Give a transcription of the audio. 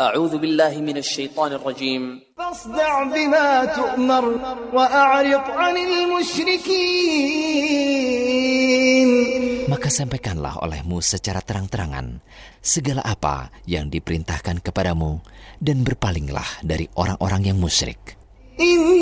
A'udzu billahi minasy syaithanir rajim. Fasda' bima tu'mar wa a'rid 'anil musyrikin. Maka sampaikanlah olehmu secara terang-terangan segala apa yang diperintahkan kepadamu dan berpalinglah dari orang-orang yang musyrik.